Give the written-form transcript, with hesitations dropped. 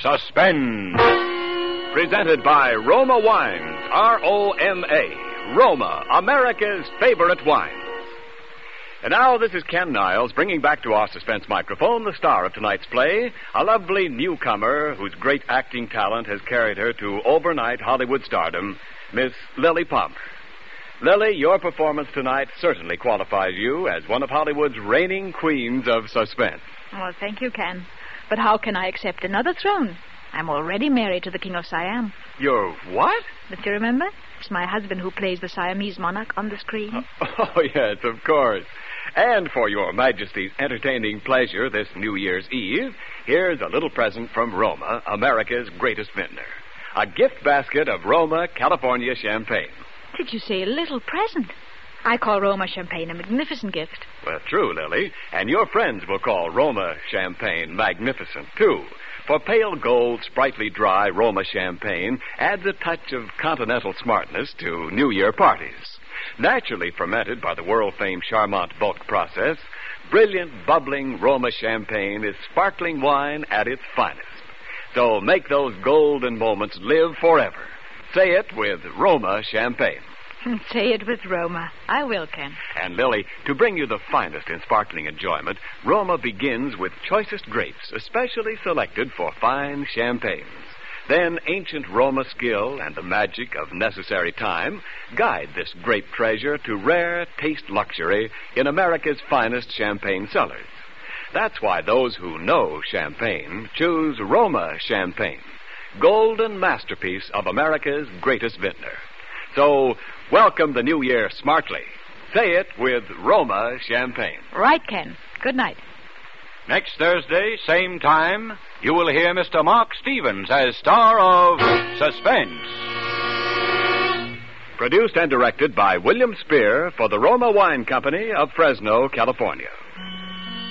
Suspense. Presented by Roma Wines, R-O-M-A. Roma, America's favorite wine. And now, this is Ken Niles bringing back to our suspense microphone the star of tonight's play, a lovely newcomer whose great acting talent has carried her to overnight Hollywood stardom, Miss Lily Palmer. Lily, your performance tonight certainly qualifies you as one of Hollywood's reigning queens of suspense. Well, thank you, Ken. But how can I accept another throne? I'm already married to the King of Siam. You're what? Don't you remember? It's my husband who plays the Siamese monarch on the screen. Oh, yes, of course. And for your Majesty's entertaining pleasure this New Year's Eve, here's a little present from Roma, America's greatest vintner. A gift basket of Roma, California champagne. Did you say a little present? I call Roma champagne a magnificent gift. Well, true, Lily. And your friends will call Roma champagne magnificent, too. For pale gold, sprightly dry Roma champagne adds a touch of continental smartness to New Year parties. Naturally fermented by the world-famed Charmant bulk process, brilliant, bubbling Roma champagne is sparkling wine at its finest. So make those golden moments live forever. Say it with Roma champagne. Say it with Roma. I will, Ken. And, Lily, to bring you the finest in sparkling enjoyment, Roma begins with choicest grapes, especially selected for fine champagnes. Then ancient Roma skill and the magic of necessary time guide this grape treasure to rare taste luxury in America's finest champagne cellars. That's why those who know champagne choose Roma champagne, golden masterpiece of America's greatest vintner. So, welcome the new year smartly. Say it with Roma champagne. Right, Ken. Good night. Next Thursday, same time, you will hear Mr. Mark Stevens as star of Suspense. Produced and directed by William Spear for the Roma Wine Company of Fresno, California.